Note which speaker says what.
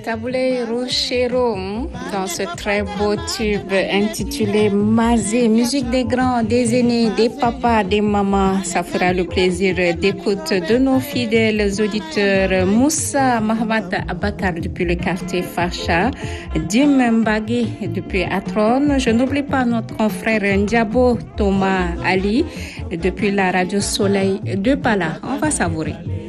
Speaker 1: Taboulé Rochero dans ce très beau tube intitulé Mazé, musique des grands, des aînés, des papas, des mamans. Ça fera le plaisir d'écoute de nos fidèles auditeurs Moussa Mahamat Abakar depuis le quartier Facha, Dim Mbagui depuis Atron. Je n'oublie pas notre confrère Ndiabo Thomas Ali depuis la radio Soleil de Pala. On va savourer.